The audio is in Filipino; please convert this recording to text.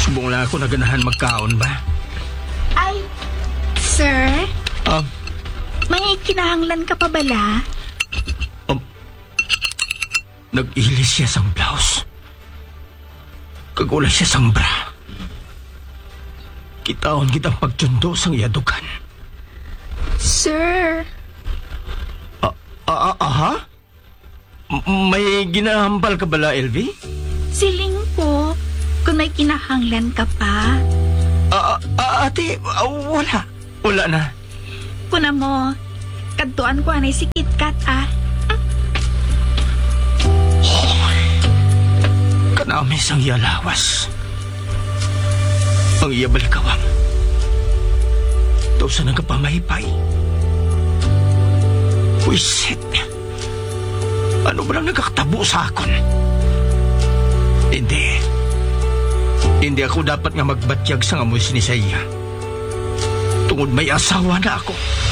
Subong lang ako naganahan magkaon ba? Ay, sir, Um, may kinahanglan ka pa bala? Nag-ilis siya sang blouse. Kagulay siya sang bra. Kitaon kitang pagtsundo sang iyadukan. Sir, Aha? May ginahambal ka bala, LV? siling ko kung may kinahanglan ka pa. Ate, wala. Wala na. Kuna mo, kadtuan ko anay si KitKat Kanami sang iya lawas. Ang iya balikawang. Daw sa nagkapamaypay. Wisit. Ano ba lang nagkakatabo sa akon? Hindi. Hindi ako dapat nga magbatyag sa amoy ni Saya. Tungod may asawa na ako.